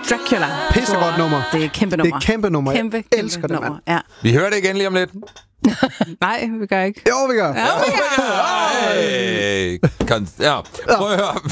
Dracula. Pissegodt nummer. Det er et kæmpe nummer. Det er et kæmpe nummer. Kæmpe elsker det, mand. Ja. Vi hører det igen lige om lidt. Nej, vi gør ikke. Jo, vi gør. Hey. Ja. Prøv at høre.